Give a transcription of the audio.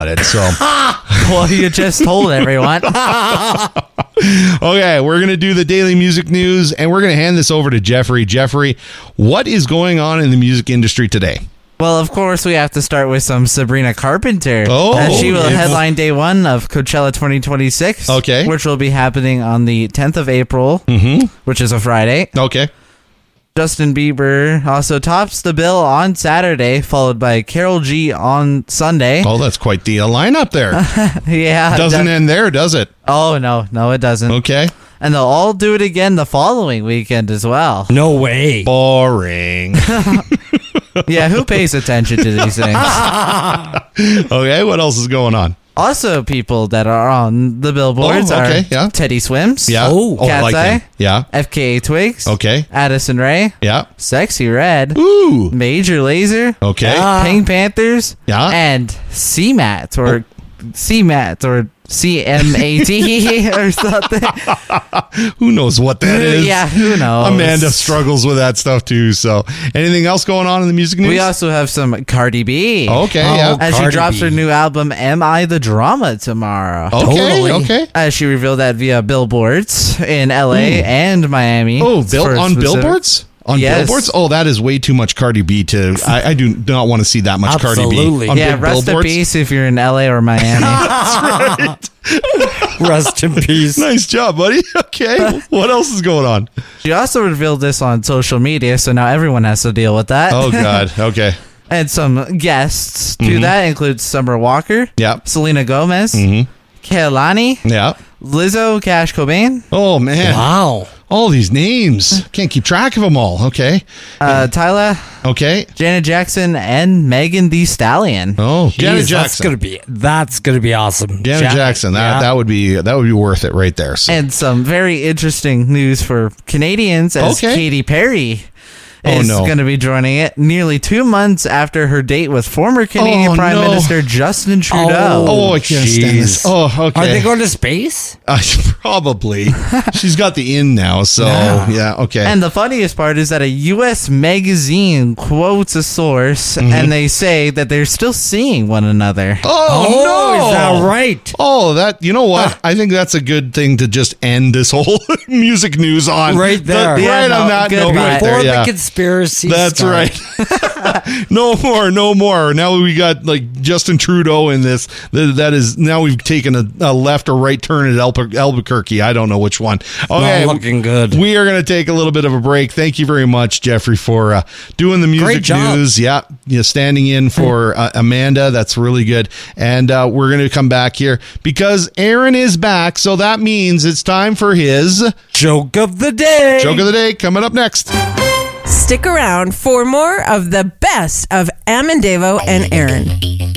about it. So, Well, you just told everyone. okay, we're going to do the daily music news, and we're going to hand this over to Jeffrey. Jeffrey, what is going on in the music industry today? Well, of course, we have to start with some Sabrina Carpenter. Oh, as she will yes. headline day one of Coachella 2026. Okay. Which will be happening on the 10th of April, which is a Friday. Okay. Justin Bieber also tops the bill on Saturday, followed by Karol G on Sunday. Oh, that's quite the lineup there. Yeah. Doesn't end there, does it? Oh, no, it doesn't. Okay. And they'll all do it again the following weekend as well. No way. Boring. Yeah, who pays attention to these things? Okay, what else is going on? Also, people that are on the billboards okay, are yeah. Teddy Swims, Yeah. Oh. I like Cat's him. Yeah. FKA Twigs, Okay. Addison Rae, Yeah. Sexy Red, Ooh. Major Lazer, Okay. Pink Panthers, Yeah. and CMAT or CMAT or CMAT or something. Who knows what that is? Yeah, who knows? Amanda struggles with that stuff too. So, anything else going on in the music news? We also have some Cardi B. Okay. Oh, Yeah. As she Cardi drops B. her new album, Am I the Drama, tomorrow. Okay. Totally. Okay. As she revealed that via billboards in LA and Miami. Oh, for on specific- billboards? On Yes. billboards? Oh, that is way too much Cardi B to. I do not want to see that much Cardi Absolutely. B on Yeah, big rest in billboards. peace if you're in LA or Miami. Rest in peace. Nice job, buddy. Okay. What else is going on? She also revealed this on social media, so now everyone has to deal with that. Oh, God. Okay. And some guests to that include Summer Walker, Yeah. Selena Gomez, Kehlani, Yeah. Lizzo, Cash Cobain, Oh, man. Wow. All these names. Can't keep track of them all. Okay. Tyla, Okay. Janet Jackson, and Megan Thee Stallion. Oh, Janet Jeez, Jackson. That's gonna be awesome. Janet Jackson. That would be worth it right there. So. And some very interesting news for Canadians as Okay. Katy Perry Oh, is no. going to be joining it nearly 2 months after her date with former Canadian Oh, Prime no. Minister Justin Trudeau. Oh, I can't stand this. Jeez. Oh, okay. Are they going to space? Probably. She's got the in now, so yeah, okay. And the funniest part is that a U.S. magazine quotes a source, and they say that they're still seeing one another. oh, no. Is that right? Oh, that, you know what? I think that's a good thing to just end this whole music news on. Right there. Yeah, right no, on that good note right night. there. For Yeah. the conspiracy. That's stuff. right. No more. Now we got like Justin Trudeau in this. That is, now we've taken a left or right turn at Albuquerque. I don't know which one. Okay. Not looking good. We are going to take a little bit of a break. Thank you very much, Jeffrey, for doing the music Great job. news. Yeah, standing in for Amanda. That's really good. And we're going to come back here because Aaron is back. So that means it's time for his Joke of the day. joke of the day coming up next. Stick around for more of the best of Amandavo and Aaron.